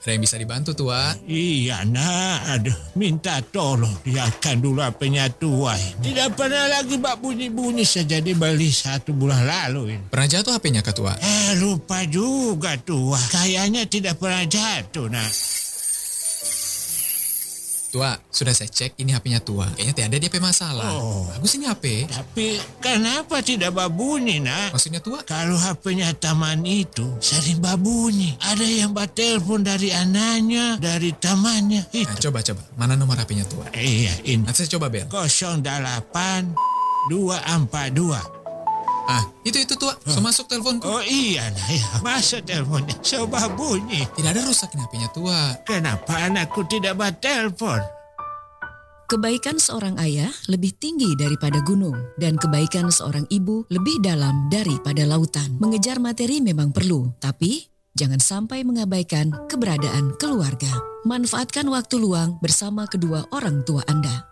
Ada yang bisa dibantu, Tua? Iya nak, aduh minta tolong biarkan dulu HP-nya tua. Tidak pernah lagi bak bunyi-bunyi sejak dibeli 1 bulan lalu ini. Pernah jatuh HP-nya kah, Tua? Lupa juga tua. Kayaknya tidak pernah jatuh nak. Tua, sudah saya cek ini HP-nya Tua. Kayaknya tidak ada DP masalah. Bagus ini HP. Tapi kenapa tidak babunyi nak? Maksudnya Tua? Kalau HP-nya Taman itu sering babunyi. Ada yang telepon dari anaknya, dari tamannya. Nah, coba. Mana nomor HP-nya Tua? Iya ini. Nanti saya coba bel. 08 242. Itu Tua. So masuk teleponku. Oh iya nah ya. Masa teleponnya coba bunyi. Tidak ada rusak ini HP-nya Tua. Kenapa anakku tidak bertelepon? Kebaikan seorang ayah lebih tinggi daripada gunung, dan kebaikan seorang ibu lebih dalam daripada lautan. Mengejar materi memang perlu, tapi jangan sampai mengabaikan keberadaan keluarga. Manfaatkan waktu luang bersama kedua orang tua Anda.